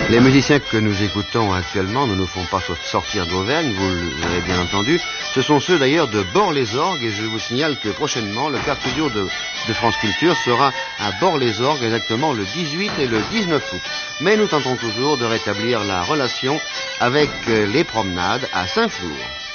Les musiciens que nous écoutons actuellement ne nous font pas sortir d'Auvergne, vous l'avez bien entendu. Ce sont ceux d'ailleurs de Bord-les-Orgues et je vous signale que prochainement le quart studio de France Culture sera à Bord-les-Orgues exactement le 18 et le 19 août. Mais nous tentons toujours de rétablir la relation avec les promenades à Saint-Flour.